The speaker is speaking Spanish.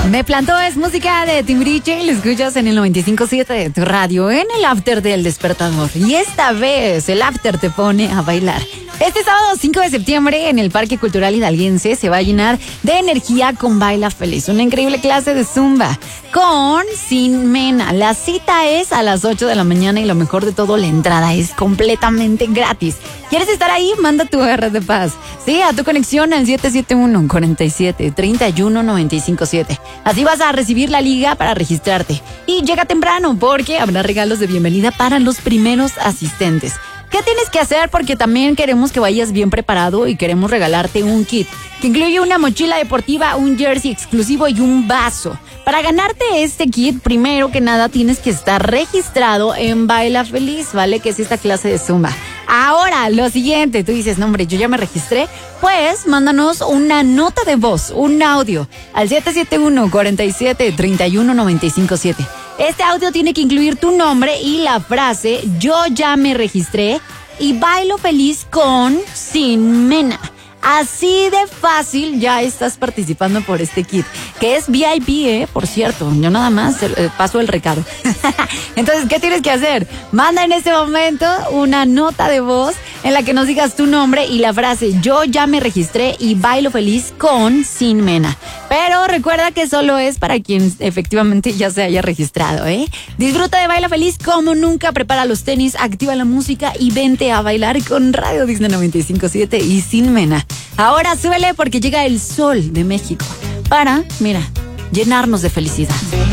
Me plantó es música de Timbiriche y lo escuchas en el 95.7 de tu radio, en el after del despertador. Y esta vez el after te pone a bailar. Este sábado 5 de septiembre en el Parque Cultural Hidalguense se va a llenar de energía con Baila Feliz, una increíble clase de zumba con Sin Mena. La cita es a las 8 de la mañana y lo mejor de todo, la entrada es completamente gratis. ¿Quieres estar ahí? Manda tu R de paz. Sí, a tu conexión al 771-47-31-957. Así vas a recibir la liga para registrarte. Y llega temprano porque habrá regalos de bienvenida para los primeros asistentes. ¿Qué tienes que hacer? Porque también queremos que vayas bien preparado y queremos regalarte un kit que incluye una mochila deportiva, un jersey exclusivo y un vaso. Para ganarte este kit, primero que nada tienes que estar registrado en Baila Feliz, ¿vale? Que es esta clase de zumba. Ahora, lo siguiente, tú dices, no hombre, yo ya me registré. Pues, mándanos una nota de voz, un audio, al 771-47-31-957. Este audio tiene que incluir tu nombre y la frase, yo ya me registré y bailo feliz con Sin Mena. Así de fácil ya estás participando por este kit, que es VIP, por cierto. Yo nada más paso el recado. Entonces, ¿qué tienes que hacer? Manda en este momento una nota de voz en la que nos digas tu nombre y la frase, yo ya me registré y bailo feliz con Sin Mena. Pero recuerda que solo es para quien efectivamente ya se haya registrado, ¿eh? Disfruta de Baila Feliz como nunca, prepara los tenis, activa la música y vente a bailar con Radio Disney 95.7 y Sin Mena. Ahora súbele porque llega el sol de México para, mira, llenarnos de felicidad.